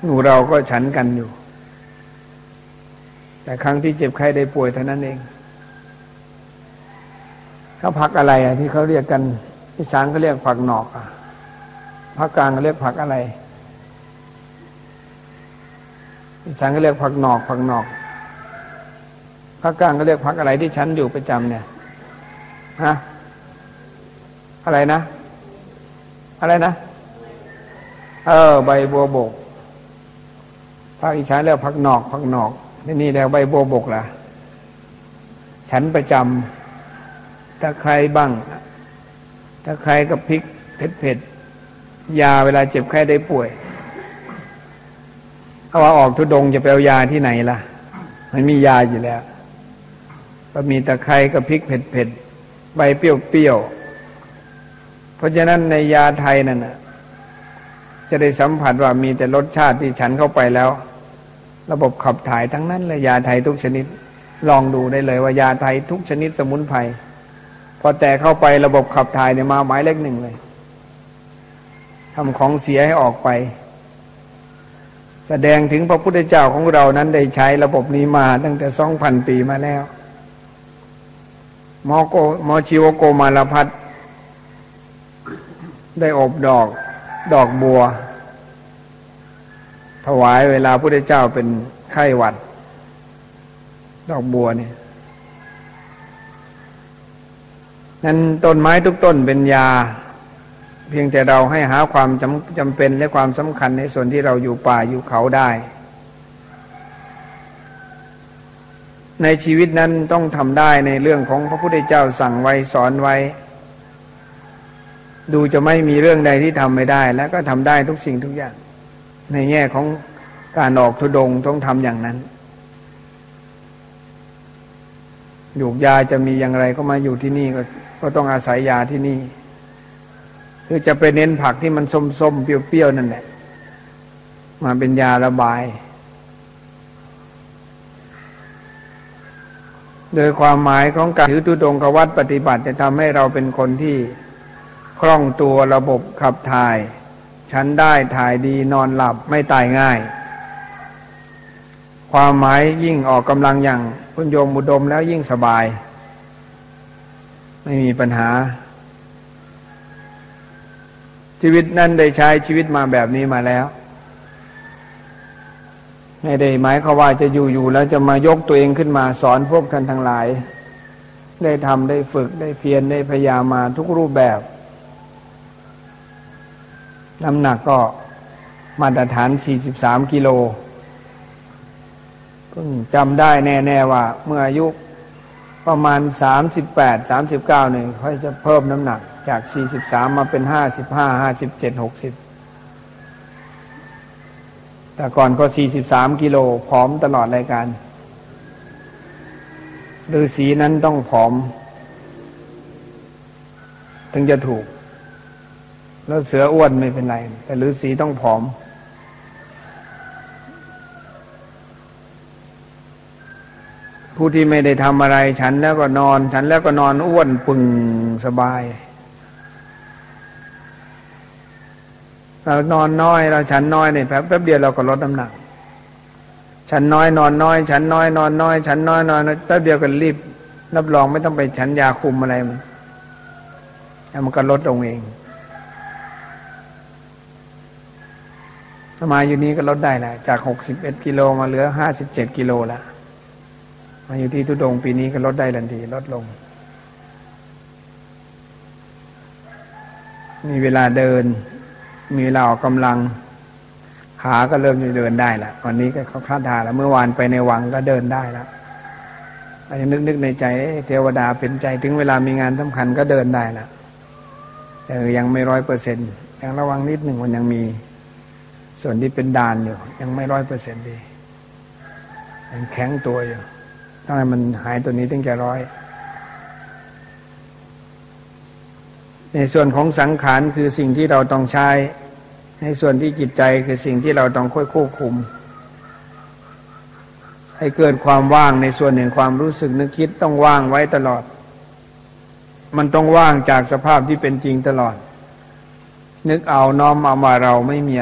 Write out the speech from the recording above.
หมู่เราก็ฉันกันอยู่แต่ครั้งที่เจ็บไข้ได้ป่วยเท่านั้นเองเขาผักอะไรที่เขาเรียกกันอีสานเขาเรียกผักหนอกภาคกลางเขาเรียกผักอะไรอีสานเขาเรียกผักหนอกภาคกลางเขาเรียกผักอะไรที่ฉันอยู่ประจำเนี่ยฮะอะไรนะใบบัวบกภาคอีสานเรียกผักหนอกนี่แล้วใบบัวบกล่ะฉันประจำตะไคร้บ้างตะไคร้กับพริกเผ็ดยาเวลาเจ็บไข้ได้ป่วยเอาว่าออกธุดงค์จะไปเอายาที่ไหนล่ะมันมียาอยู่แล้วก็มีตะไคร้กับพริกเผ็ดใบเปรี้ยวเพราะฉะนั้นในยาไทยนั่นน่ะจะได้สัมผัสว่ามีแต่รสชาติที่ฉันเข้าไปแล้วระบบขับถ่ายทั้งนั้นเลยยาไทยทุกชนิดลองดูได้เลยว่ายาไทยทุกชนิดสมุนไพรพอแต่เข้าไประบบขับถ่ายเนี่ยมาหมายเลขหนึ่งเลยทำของเสียให้ออกไปแสดงถึงพระพุทธเจ้าของเรานั้นได้ใช้ระบบนี้มาตั้งแต่ 2,000 ปีมาแล้วหมอชีวโกมารพัฒน์ได้อบดอกบัวถวายเวลาพระพุทธเจ้าเป็นไข้หวัดดอกบัวเนี่ยนั้นต้นไม้ทุกต้นเป็นยาเพียงแต่เราให้หาความจำเป็นและความสำคัญในส่วนที่เราอยู่ป่าอยู่เขาได้ในชีวิตนั้นต้องทำได้ในเรื่องของพระพุทธเจ้าสั่งไว้สอนไว้ดูจะไม่มีเรื่องใดที่ทำไม่ได้แล้วก็ทำได้ทุกสิ่งทุกอย่างในแง่ของการออกธุดงค์ต้องทำอย่างนั้นหยูกยาจะมีอย่างไรก็มาอยู่ที่นี่ก็ต้องอาศัยยาที่นี่คือจะไปเน้นผักที่มันส้มๆเปรี้ยวๆนั่นแหละมาเป็นยาระบายโดยความหมายของการถือธุดงควัตรปฏิบัติจะทำให้เราเป็นคนที่คล่องตัวระบบขับถ่ายฉันได้ถ่ายดีนอนหลับไม่ตายง่ายความหมายยิ่งออกกำลังอย่างคุณโยมอุดมแล้วยิ่งสบายไม่มีปัญหาชีวิตนั้นได้ใช้ชีวิตมาแบบนี้มาแล้วไม่ได้หมายความว่าจะอยู่แล้วจะมายกตัวเองขึ้นมาสอนพวกท่านทั้งหลายได้ทำได้ฝึกได้เพียรได้พยายามมาทุกรูปแบบน้ำหนักก็มาตรฐาน43กิโลเพิ่งจำได้แน่ๆว่าเมื่ออายุประมาณ38 39เนี่ยค่อยจะเพิ่มน้ำหนักจาก43มาเป็น55 57 60แต่ก่อนก็43กิโลผอมตลอดรายการฤาษีนั้นต้องผอมถึงจะถูกแล้วเสืออ้วนไม่เป็นไรแต่ฤาษีต้องผอมผู้ที่ไม่ได้ทำอะไรฉันแล้วก็นอนอ้วนปึงสบายเรานอนน้อยเราฉันน้อยเนี่ยแป๊บเดียวเราก็ลดน้ำหนักฉันน้อยนอนน้อยฉันน้อยนอนน้อยฉันน้อยนอนแป๊บเดียวก็รีบรับรองไม่ต้องไปฉันยาคุมอะไรมันก็ลดลงเองสมัยอยู่นี้ก็ลดได้แหละจาก61กิโลมาเหลือ57กิโลแล้วมาอยู่ที่ธุดงค์ปีนี้ก็ลดได้ทันทีลดลงมีเวลาเดินมีเวลาออกกำลังขาก็เริ่มจะเดินได้แล้ววันนี้ก็เขาคาดทาแล้วเมื่อวานไปในวังก็เดินได้แล้วอาจจะนึกในใจเทวดาเป็นใจถึงเวลามีงานสำคัญก็เดินได้แล้วแต่ยังไม่ 100% ยังระวังนิดหนึ่งมันยังมีส่วนที่เป็นด่านอยู่ยังไม่ 100% ดียังแข็งตัวอยู่ต้องให้มันหายตัวนี้ถึงจะ100ในส่วนของสังขารคือสิ่งที่เราต้องใช้ในส่วนที่จิตใจคือสิ่งที่เราต้องค่อยควบคุมให้เกิดความว่างในส่วนแห่งความรู้สึกนึกคิดต้องว่างไว้ตลอดมันต้องว่างจากสภาพที่เป็นจริงตลอดนึกเอาน้อมเอามาเราไม่มี